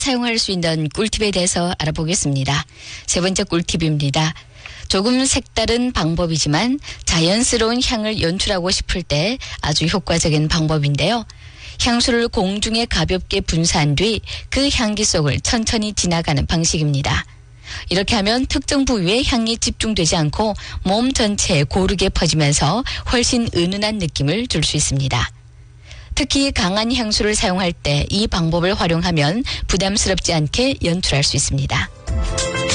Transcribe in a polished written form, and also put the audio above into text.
사용할 수 있는 꿀팁에 대해서 알아보겠습니다. 세 번째 꿀팁입니다. 조금 색다른 방법이지만 자연스러운 향을 연출하고 싶을 때 아주 효과적인 방법인데요. 향수를 공중에 가볍게 분사한 뒤 그 향기 속을 천천히 지나가는 방식입니다. 이렇게 하면 특정 부위에 향이 집중되지 않고 몸 전체에 고르게 퍼지면서 훨씬 은은한 느낌을 줄 수 있습니다. 특히 강한 향수를 사용할 때 이 방법을 활용하면 부담스럽지 않게 연출할 수 있습니다.